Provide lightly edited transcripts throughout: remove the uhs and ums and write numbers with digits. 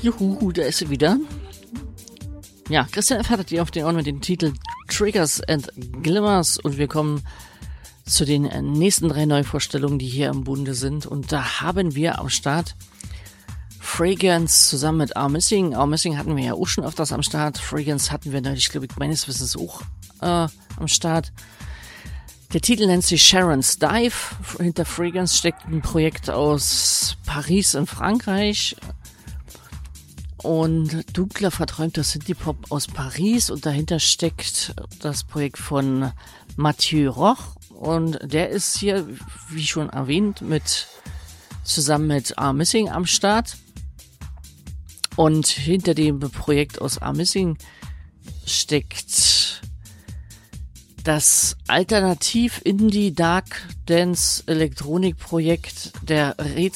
Juhu, da ist sie wieder. Ja, Christian F. hattet ihr auf den Ohren mit dem Titel Triggers and Glimmers und wir kommen zu den nächsten 3 Neuvorstellungen, die hier im Bunde sind. Und da haben wir am Start Fragrance zusammen mit Are Missing. Are Missing hatten wir ja auch schon öfters am Start. Fragrance hatten wir neulich, glaube ich, meines Wissens auch am Start. Der Titel nennt sich Sharon's Dive. Hinter Fragrance steckt ein Projekt aus Paris in Frankreich. Und dunkler, verträumter Synthie-Pop aus Paris. Und dahinter steckt das Projekt von Mathieu Roch. Und der ist hier, wie schon erwähnt, zusammen mit Are Missing am Start. Und hinter dem Projekt aus Are Missing steckt das Alternativ-Indie-Dark-Dance-Elektronik-Projekt der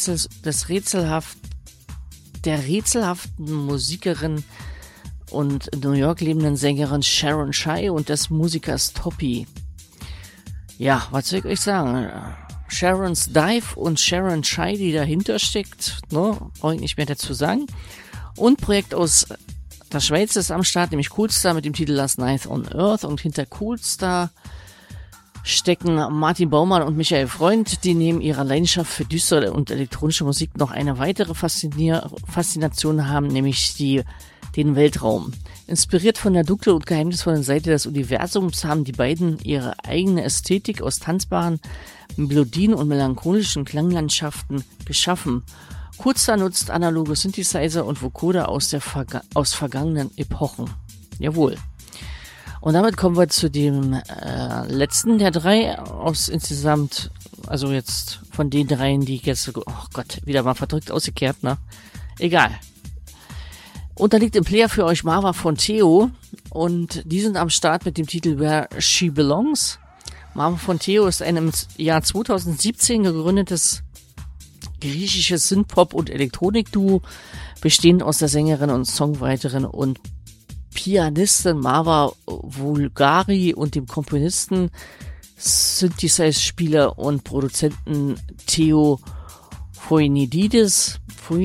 rätselhaften Musikerin und in New York lebenden Sängerin Sharon Shai und des Musikers Toppy. Ja, was soll ich euch sagen? Sharon's Dive und Sharon Shai, die dahinter steckt, ne, brauche ich nicht mehr dazu sagen. Und Projekt aus der Schweiz ist am Start, nämlich Coolstar mit dem Titel Last Night on Earth. Und hinter Coolstar stecken Martin Baumann und Michael Freund, die neben ihrer Leidenschaft für düstere und elektronische Musik noch eine weitere Faszination haben, nämlich den Weltraum. Inspiriert von der dunklen und geheimnisvollen Seite des Universums haben die beiden ihre eigene Ästhetik aus tanzbaren Melodien und melancholischen Klanglandschaften geschaffen. Coolstar nutzt analoge Synthesizer und Vocoder aus vergangenen Epochen. Jawohl. Und damit kommen wir zu dem letzten der 3 aus insgesamt, also jetzt von den 3, die ich jetzt, oh Gott, wieder mal verdrückt ausgekehrt, ne? Egal. Und da liegt im Player für euch Marva von Theo und die sind am Start mit dem Titel Where She Belongs. Marva von Theo ist ein im Jahr 2017 gegründetes griechisches Synthpop- und Elektronik-Duo, bestehend aus der Sängerin und Songwriterin und Pianistin Marva Vulgari und dem Komponisten, Synthesizer-Spieler und Produzenten Theo Phoenides.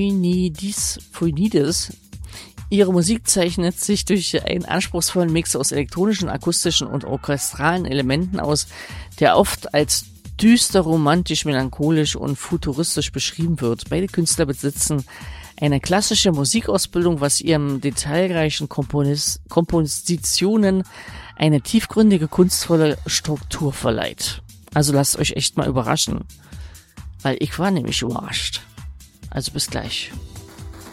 Ihre Musik zeichnet sich durch einen anspruchsvollen Mix aus elektronischen, akustischen und orchestralen Elementen aus, der oft als düster, romantisch, melancholisch und futuristisch beschrieben wird. Beide Künstler besitzen eine klassische Musikausbildung, was ihren detailreichen Kompositionen eine tiefgründige, kunstvolle Struktur verleiht. Also lasst euch echt mal überraschen, weil ich war nämlich überrascht. Also bis gleich.